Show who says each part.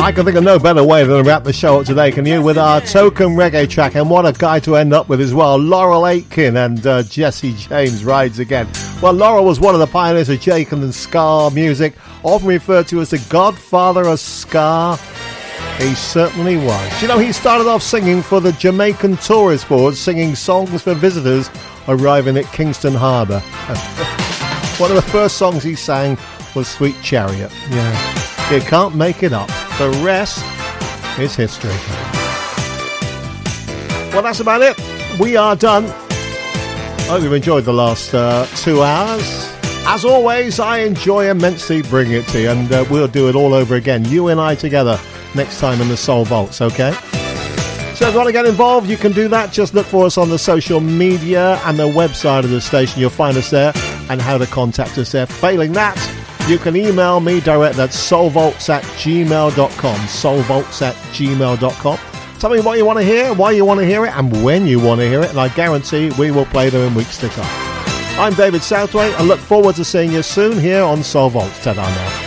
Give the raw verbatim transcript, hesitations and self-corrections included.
Speaker 1: I can think of no better way than to wrap the show up today, can you? With our token reggae track, and what a guy to end up with as well. Laurel Aitken and uh, Jesse James Rides Again. Well, Laurel was one of the pioneers of Jamaican and ska music, often referred to as the godfather of ska. He certainly was. You know, he started off singing for the Jamaican Tourist Board, singing songs for visitors arriving at Kingston Harbour. One of the first songs he sang was Sweet Chariot. Yeah. You can't make it up. The rest is history. Well, that's about it. We are done. I hope you've enjoyed the last uh, two hours. As always, I enjoy immensely bringing it to you, and uh, we'll do it all over again, you and I together, next time in the Soul Vaults, okay? So if you want to get involved, you can do that. Just look for us on the social media and the website of the station. You'll find us there, and how to contact us there. Failing that, you can email me direct at soulvaults at gmail dot com. soulvaults at gmail dot com. Tell me what you want to hear, why you want to hear it, and when you want to hear it, and I guarantee we will play them in weeks to come. I'm David Southway. I look forward to seeing you soon here on Soul Vaults. Ta-da now.